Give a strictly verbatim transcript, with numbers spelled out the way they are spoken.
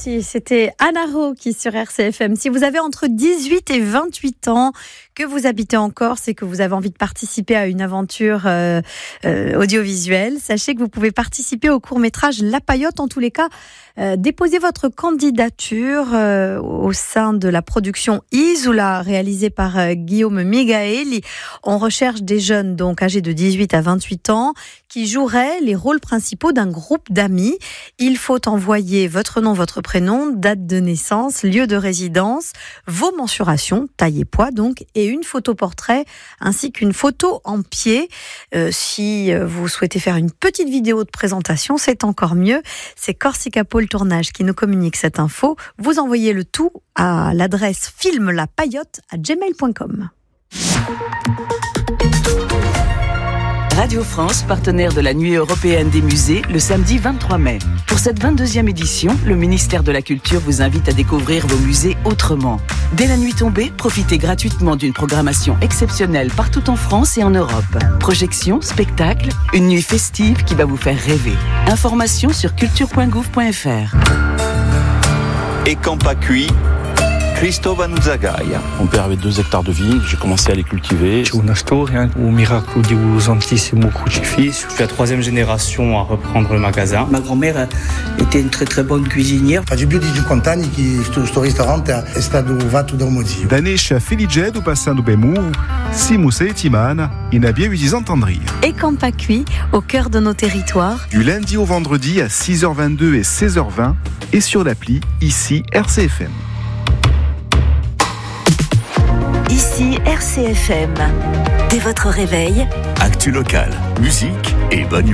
Party, c'était Anna Rocky sur R C F M. Si vous avez entre dix-huit et vingt-huit ans, que vous habitez en Corse et que vous avez envie de participer à une aventure euh, euh, audiovisuelle, sachez que vous pouvez participer au court-métrage La Paillote. En tous les cas, euh, déposez votre candidature euh, au sein de la production Isola, réalisée par euh, Guillaume Migaeli. On recherche des jeunes donc âgés de dix-huit à vingt-huit ans qui joueraient les rôles principaux d'un groupe d'amis. Il faut envoyer votre nom, votre prénom, date de naissance, lieu de résidence, vos mensurations, taille et poids donc, et une photo portrait ainsi qu'une photo en pied. Euh, si vous souhaitez faire une petite vidéo de présentation, c'est encore mieux. C'est Corsica Pôle Tournage qui nous communique cette info. Vous envoyez le tout à l'adresse filmlapaillote à gmail point com. Radio France, partenaire de la Nuit européenne des musées, le samedi vingt-trois mai. Pour cette vingt-deuxième édition, le ministère de la Culture vous invite à découvrir vos musées autrement. Dès la nuit tombée, profitez gratuitement d'une programmation exceptionnelle partout en France et en Europe. Projections, spectacles, une nuit festive qui va vous faire rêver. Informations sur culture point gouv point f r. Et Campa Cuit, Cristóbal Zagaia. Mon père avait deux hectares de vignes, j'ai commencé à les cultiver. C'è una storia, un miracolo di un Santissimo Crocifisso. Je suis la troisième génération à reprendre le magasin. Ma grand-mère était une très très bonne cuisinière. Faccio più di cinquanta anni che questo ristorante è stato fatto da mio zio. Da Nescia Feligedo passando Bemu, siamo settimana in abbiamo di entendrir. Et Campa Cuit, au cœur de nos territoires. Du lundi au vendredi à six heures vingt-deux et seize heures vingt et sur l'appli ici R C F M. Ici R C F M. Dès votre réveil, Actu locale, musique et bonne humeur.